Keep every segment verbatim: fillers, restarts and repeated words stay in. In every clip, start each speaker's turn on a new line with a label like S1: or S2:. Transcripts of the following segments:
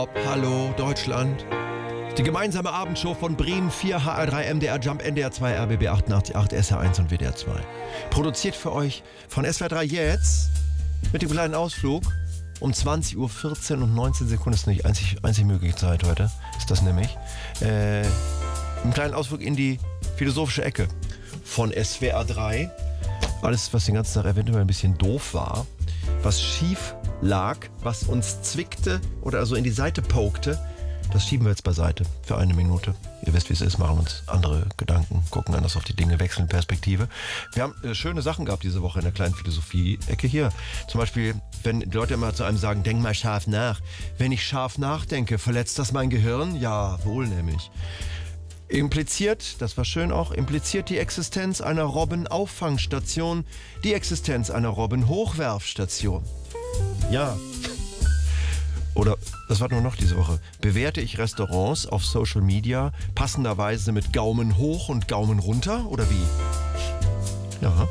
S1: Hallo Deutschland. Die gemeinsame Abendshow von Bremen vier, H R drei, M D R Jump, N D R zwei, R B B achtundachtzig Komma acht, S R eins und W D R zwei. Produziert für euch von S W R drei jetzt mit dem kleinen Ausflug um zwanzig Uhr vierzehn und neunzehn Sekunden. Ist nicht einzig, einzig mögliche Zeit heute. Ist das nämlich. Äh, einen kleinen Ausflug in die philosophische Ecke von S W R drei. Alles, was den ganzen Tag eventuell ein bisschen doof war, was schief lag, was uns zwickte oder also in die Seite pokte, das schieben wir jetzt beiseite für eine Minute. Ihr wisst, wie es ist, machen uns andere Gedanken, gucken anders auf die Dinge, wechseln Perspektive. Wir haben äh, schöne Sachen gehabt diese Woche in der kleinen Philosophie-Ecke hier. Zum Beispiel, wenn die Leute immer zu einem sagen, denk mal scharf nach. Wenn ich scharf nachdenke, verletzt das mein Gehirn? Ja, wohl nämlich. Impliziert, das war schön auch, impliziert die Existenz einer Robben-Auffangstation, die Existenz einer Robben-Hochwerfstation. Ja. Oder, das war nur noch diese Woche, bewerte ich Restaurants auf Social Media passenderweise mit Gaumen hoch und Gaumen runter? Oder wie? Ja.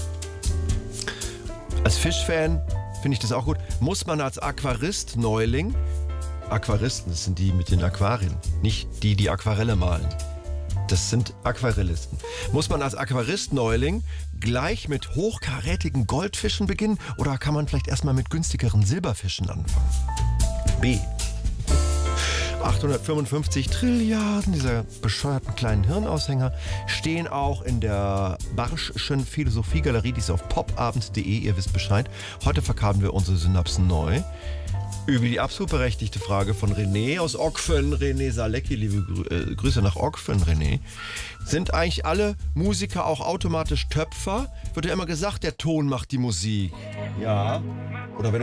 S1: Als Fischfan finde ich das auch gut. Muss man als Aquarist Neuling, Aquaristen, das sind die mit den Aquarien, nicht die, die Aquarelle malen. Das sind Aquarellisten. Muss man als Aquarist-Neuling gleich mit hochkarätigen Goldfischen beginnen oder kann man vielleicht erstmal mit günstigeren Silberfischen anfangen? B. achthundertfünfundfünfzig Trilliarden dieser bescheuerten kleinen Hirnaushänger stehen auch in der Barschschen Philosophiegalerie, die ist auf popabend punkt de, ihr wisst Bescheid. Heute verkabeln wir unsere Synapsen neu. Über die absolut berechtigte Frage von René aus Ockfen, René Salecki, liebe Grü- äh, Grüße nach Ockfen, René. Sind eigentlich alle Musiker auch automatisch Töpfer? Wird ja immer gesagt, der Ton macht die Musik. Ja. Oder wenn